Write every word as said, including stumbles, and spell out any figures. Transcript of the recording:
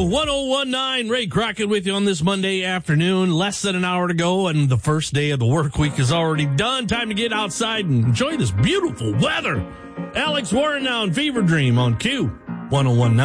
one oh one nine, Ray Crockett with you on this Monday afternoon. Less than an hour to go, and the first day of the work week is already done. Time to get outside and enjoy this beautiful weather. Alex Warren now in Fever Dream on Q one oh one nine.